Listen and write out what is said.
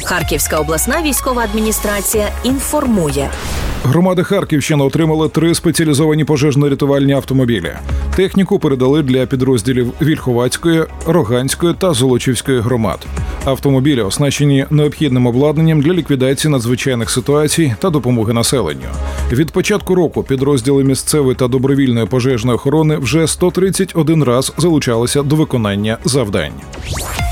Харківська обласна військова адміністрація інформує. Громади Харківщини отримали 3 спеціалізовані пожежно-рятувальні автомобілі. Техніку передали для підрозділів Вільховацької, Роганської та Золочівської громад. Автомобілі оснащені необхідним обладнанням для ліквідації надзвичайних ситуацій та допомоги населенню. Від початку року підрозділи місцевої та добровільної пожежної охорони вже 131 раз залучалися до виконання завдань.